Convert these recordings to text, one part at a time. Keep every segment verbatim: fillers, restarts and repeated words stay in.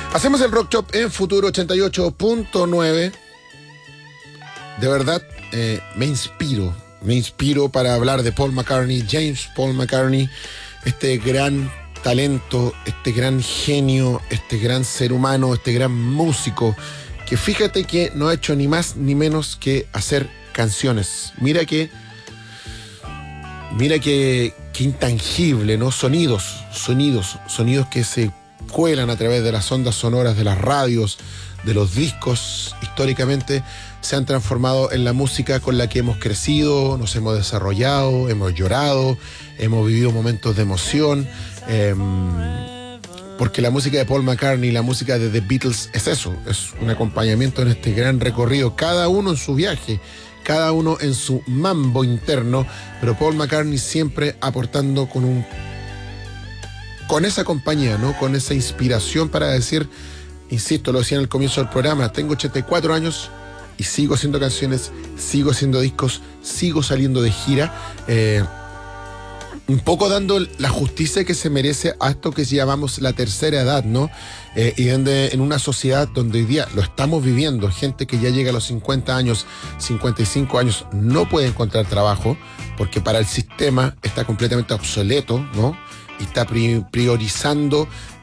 Hacemos el Rock Shop en Futuro ochenta y ocho punto nueve. De verdad, eh, me inspiro. Me inspiro para hablar de Paul McCartney, James Paul McCartney, este gran talento, este gran genio, este gran ser humano, este gran músico, que fíjate que no ha hecho ni más ni menos que hacer canciones. Mira que, mira que, que intangible, ¿no? Sonidos, sonidos, sonidos que se cuelan a través de las ondas sonoras de las radios, de los discos. Históricamente se han transformado en la música con la que hemos crecido, nos hemos desarrollado, hemos llorado, hemos vivido momentos de emoción, eh, porque la música de Paul McCartney, la música de The Beatles es eso, es un acompañamiento en este gran recorrido, cada uno en su viaje, cada uno en su mambo interno, pero Paul McCartney siempre aportando con un con esa compañía, ¿no? Con esa inspiración para decir, insisto, lo decía en el comienzo del programa, tengo ochenta y cuatro años y sigo haciendo canciones, sigo haciendo discos, sigo saliendo de gira, eh, un poco dando la justicia que se merece a esto que llamamos la tercera edad, ¿no? Eh, y donde, en una sociedad donde hoy día lo estamos viviendo, gente que ya llega a los cincuenta años, cincuenta y cinco años, no puede encontrar trabajo, porque para el sistema está completamente obsoleto, ¿no? Y está pri- priorizando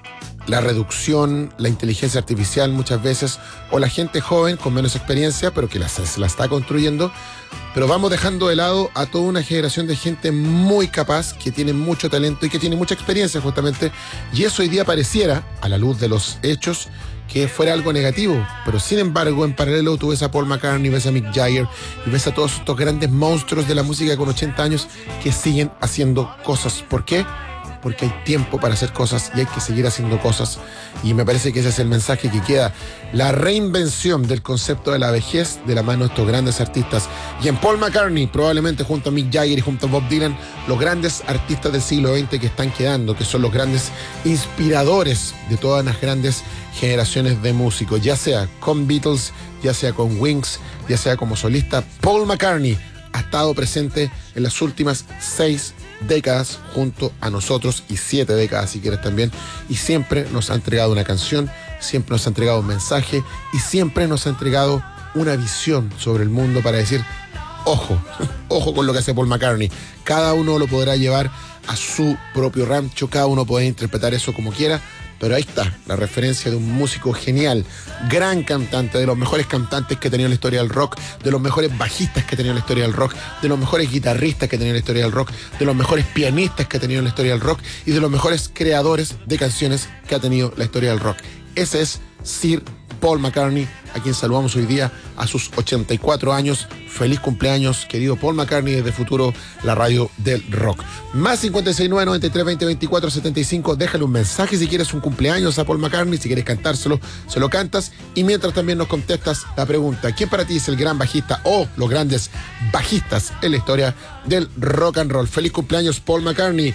la reducción, la inteligencia artificial muchas veces, o la gente joven con menos experiencia, pero que la, se la está construyendo. Pero vamos dejando de lado a toda una generación de gente muy capaz, que tiene mucho talento y que tiene mucha experiencia justamente, y eso hoy día pareciera, a la luz de los hechos, que fuera algo negativo. Pero sin embargo, en paralelo tú ves a Paul McCartney, ves a Mick Jagger y ves a todos estos grandes monstruos de la música con ochenta años que siguen haciendo cosas. ¿Por qué? Porque hay tiempo para hacer cosas y hay que seguir haciendo cosas, y me parece que ese es el mensaje que queda, la reinvención del concepto de la vejez de la mano de estos grandes artistas, y en Paul McCartney, probablemente junto a Mick Jagger y junto a Bob Dylan, los grandes artistas del siglo veinte que están quedando, que son los grandes inspiradores de todas las grandes generaciones de músicos, ya sea con Beatles, ya sea con Wings, ya sea como solista. Paul McCartney ha estado presente en las últimas seis décadas junto a nosotros, y siete décadas si quieres también, y siempre nos ha entregado una canción, siempre nos ha entregado un mensaje y siempre nos ha entregado una visión sobre el mundo para decir, ojo, ojo con lo que hace Paul McCartney. Cada uno lo podrá llevar a su propio rancho, cada uno puede interpretar eso como quiera, pero ahí está la referencia de un músico genial, gran cantante, de los mejores cantantes que ha tenido la historia del rock, de los mejores bajistas que ha tenido la historia del rock, de los mejores guitarristas que ha tenido la historia del rock, de los mejores pianistas que ha tenido la historia del rock y de los mejores creadores de canciones que ha tenido la historia del rock. Ese es Sir Paul McCartney, a quien saludamos hoy día a sus ochenta y cuatro años. Feliz cumpleaños, querido Paul McCartney, desde Futuro, la radio del rock. Más cincuenta y seis nueve, noventa y tres, veinte, veinticuatro, setenta y cinco. Déjale un mensaje si quieres un cumpleaños a Paul McCartney, si quieres cantárselo, se lo cantas. Y mientras también nos contestas la pregunta, ¿quién para ti es el gran bajista o los grandes bajistas en la historia del rock and roll? Feliz cumpleaños, Paul McCartney.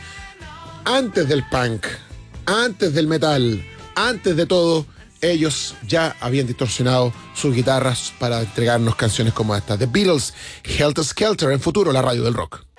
Antes del punk, antes del metal, antes de todo, ellos ya habían distorsionado sus guitarras para entregarnos canciones como esta. The Beatles, Helter Skelter, en Futuro, la radio del rock.